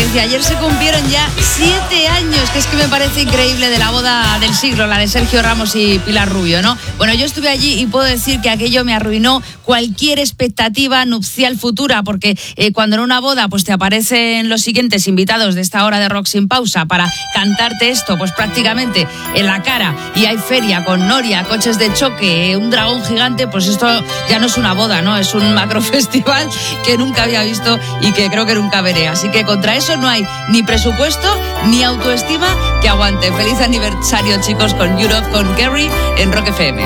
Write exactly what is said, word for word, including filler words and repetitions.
decía, ayer se cumplieron ya siete años, que es que me parece increíble, de la boda del siglo, la de Sergio Ramos y Pilar Rubio, ¿no? Bueno, yo estuve allí y puedo decir que aquello me arruinó cualquier expectativa nupcial futura, porque eh, cuando en una boda pues te aparecen los siguientes invitados de esta hora de Rock Sin Pausa para cantarte esto, pues prácticamente en la cara, y hay feria con noria, coches de choque, un dragón gigante, pues esto ya no es una boda, ¿no? Es un macrofestival que nunca había visto y que creo que nunca veré. Así que contra eso no hay ni presupuesto ni autoestima que aguante. Feliz aniversario, chicos, con Europe, con Kerry en Rock F M.